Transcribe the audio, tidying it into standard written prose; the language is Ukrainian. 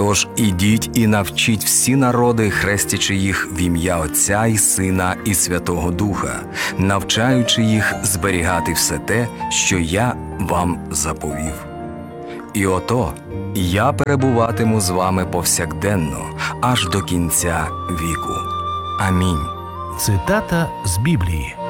Тож ідіть і навчіть всі народи, хрестячи їх в ім'я Отця і Сина і Святого Духа, навчаючи їх зберігати все те, що я вам заповів. І ото я перебуватиму з вами повсякденно, аж до кінця віку. Амінь. Цитата з Біблії.